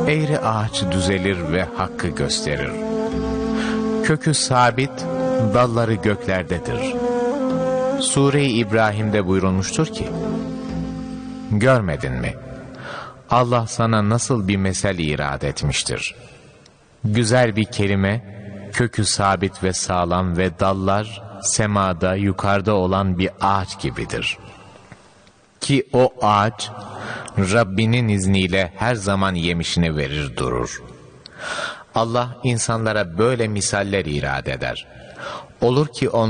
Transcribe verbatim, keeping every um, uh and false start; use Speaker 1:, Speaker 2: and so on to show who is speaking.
Speaker 1: Eğri ağaç düzelir ve hakkı gösterir. Kökü sabit, dalları göklerdedir. Sure-i İbrahim'de buyurulmuştur ki, görmedin mi? Allah sana nasıl bir mesel irad etmiştir. Güzel bir kelime, kökü sabit ve sağlam ve dallar semada yukarıda olan bir ağaç gibidir. Ki o ağaç Rabbinin izniyle her zaman yemişini verir durur. Allah insanlara böyle misaller irad eder. Olur ki on